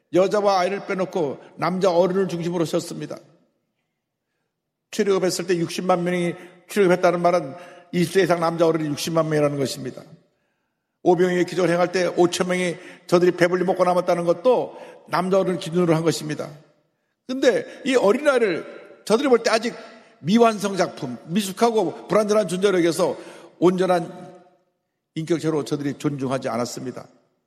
여자와 아이를 빼놓고 남자 어른을 중심으로 섰습니다. 출애굽했을 때 60만 명이 출애굽했다는 말은 20세 이상 남자 어른이 60만 명이라는 것입니다. 오병이의 기적을 행할 때 5천 명이 저들이 배불리 먹고 남았다는 것도 남자 어른을 기준으로 한 것입니다. 그런데 이 어린아이를 저들이 볼 때 아직 미완성 작품, 미숙하고 불완전한 존재로 여겨서 온전한 인격체로 저들이 존중하지 않았습니다.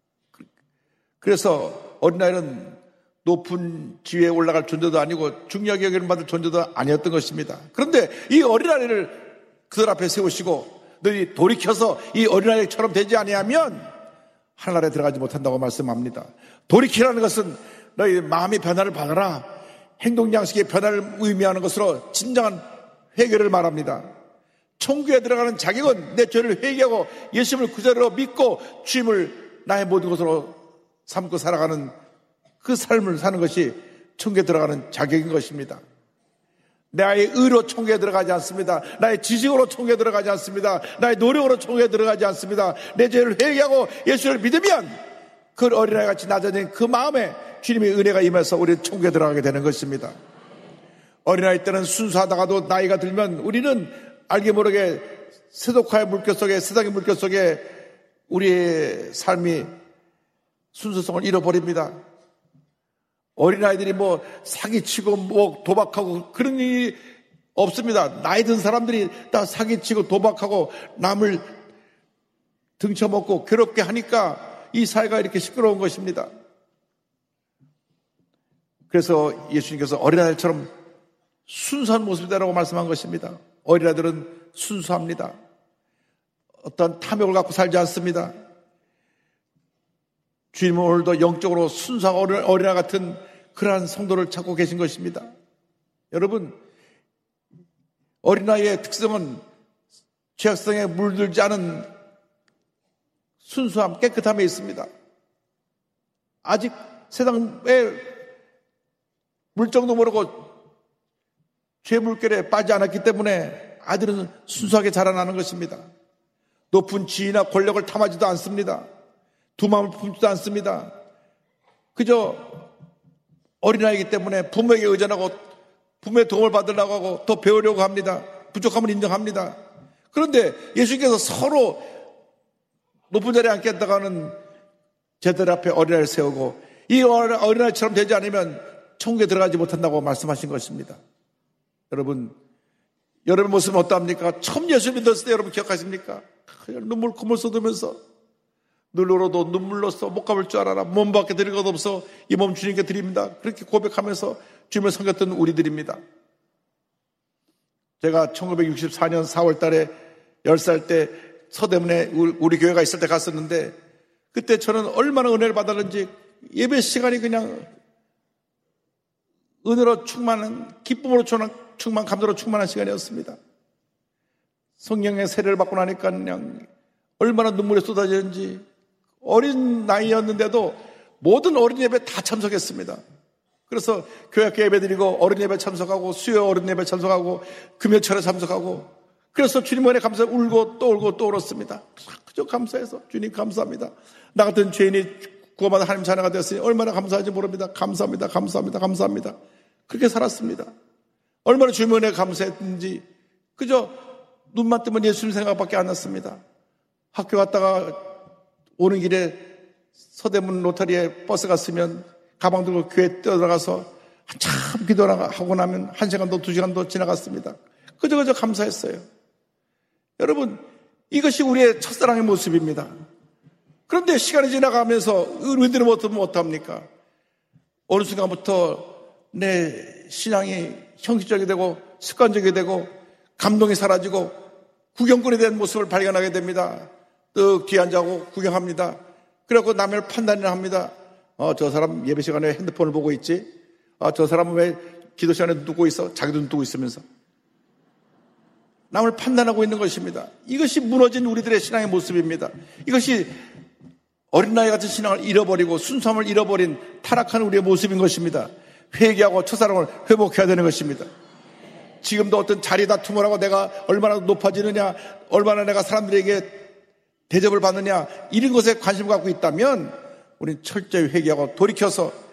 그래서 어린아이는 높은 지위에 올라갈 존재도 아니고 중요하게 여기는 받을 존재도 아니었던 것입니다. 그런데 이 어린아이를 그들 앞에 세우시고 너희 돌이켜서 이 어린아이처럼 되지 아니하면 하늘나라에 들어가지 못한다고 말씀합니다. 돌이키라는 것은 너희 마음의 변화를 받아라, 행동 양식의 변화를 의미하는 것으로 진정한 회개를 말합니다. 천국에 들어가는 자격은 내 죄를 회개하고 예수님을 구세주로 믿고 주님을 나의 모든 것으로 삼고 살아가는 그 삶을 사는 것이 천국에 들어가는 자격인 것입니다. 나의 의로 천국에 들어가지 않습니다. 나의 지식으로 천국에 들어가지 않습니다. 나의 노력으로 천국에 들어가지 않습니다. 내 죄를 회개하고 예수를 믿으면 그 어린아이 같이 낮아진 그 마음에 주님의 은혜가 임해서 우리는 천국에 들어가게 되는 것입니다. 어린아이 때는 순수하다가도 나이가 들면 우리는 알게 모르게 세속화의 물결 속에, 세상의 물결 속에 우리의 삶이 순수성을 잃어버립니다. 어린아이들이 뭐 사기치고 뭐 도박하고 그런 일이 없습니다. 나이 든 사람들이 다 사기치고 도박하고 남을 등쳐먹고 괴롭게 하니까 이 사회가 이렇게 시끄러운 것입니다. 그래서 예수님께서 어린아이처럼 순수한 모습이다라고 말씀한 것입니다. 어린아이들은 순수합니다. 어떤 탐욕을 갖고 살지 않습니다. 주님은 오늘도 영적으로 순수한 어린아이 같은 그러한 성도를 찾고 계신 것입니다. 여러분, 어린아이의 특성은 죄악성에 물들지 않은 순수함, 깨끗함에 있습니다. 아직 세상에 물정도 모르고 죄 물결에 빠지지 않았기 때문에 아이들은 순수하게 자라나는 것입니다. 높은 지위나 권력을 탐하지도 않습니다. 두 마음을 품지도 않습니다. 그저 어린아이이기 때문에 부모에게 의존하고 부모의 도움을 받으려고 하고 더 배우려고 합니다. 부족함을 인정합니다. 그런데 예수님께서 서로 높은 자리에 앉겠다가는 제들 앞에 어린아이를 세우고 이 어린아이처럼 되지 않으면 천국에 들어가지 못한다고 말씀하신 것입니다. 여러분, 여러분의 모습은 어떠합니까? 처음 예수 믿었을 때 여러분 기억하십니까? 눈물 콧물 쏟으면서 늘 울어도 눈물로써 못 갚을 줄 알아라. 몸밖에 드릴 것 없어 이 몸 주님께 드립니다. 그렇게 고백하면서 주님을 섬겼던 우리들입니다. 제가 1964년 4월 달에 10살 때 서대문에 우리 교회가 있을 때 갔었는데 그때 저는 얼마나 은혜를 받았는지 예배 시간이 그냥 은혜로 충만한, 기쁨으로 충만, 감사로 충만한 시간이었습니다. 성령의 세례를 받고 나니까 그냥 얼마나 눈물이 쏟아지는지 어린 나이였는데도 모든 어린 예배 다 참석했습니다. 그래서 교회학교 예배 드리고 어린 예배 참석하고 수요 어린 예배 참석하고 금요철에 참석하고 그래서 주님 은혜 감사 울고 또 울고 또 울었습니다. 그저 감사해서 주님 감사합니다. 나 같은 죄인이 구원받아 하나님 자녀가 되었으니 얼마나 감사한지 모릅니다. 감사합니다. 감사합니다. 감사합니다. 그렇게 살았습니다. 얼마나 주님 은혜 감사했는지 그저 눈만 뜨면 예수님 생각밖에 안 났습니다. 학교 갔다가 오는 길에 서대문 로터리에 버스가 쓰면 가방 들고 교회 뛰어들어가서 한참 기도하고 나면 1시간도 2시간도 지나갔습니다. 그저 감사했어요. 여러분, 이것이 우리의 첫사랑의 모습입니다. 그런데 시간이 지나가면서 우리들은 어떡합니까? 어느 순간부터 내 신앙이 형식적이 되고 습관적이 되고 감동이 사라지고 구경꾼에 대한 모습을 발견하게 됩니다. 또 뒤에 앉아고 구경합니다. 그래갖고 남을 판단을 합니다. 저 사람 예배 시간에 핸드폰을 보고 있지? 저 사람은 왜 기도 시간에 눈 뜨고 있어? 자기도 눈 뜨고 있으면서. 남을 판단하고 있는 것입니다. 이것이 무너진 우리들의 신앙의 모습입니다. 이것이 어린아이 같은 신앙을 잃어버리고 순수함을 잃어버린 타락한 우리의 모습인 것입니다. 회개하고 첫사랑을 회복해야 되는 것입니다. 지금도 어떤 자리 다툼을 하고 내가 얼마나 높아지느냐, 얼마나 내가 사람들에게 대접을 받느냐, 이런 것에 관심을 갖고 있다면 우리는 철저히 회개하고 돌이켜서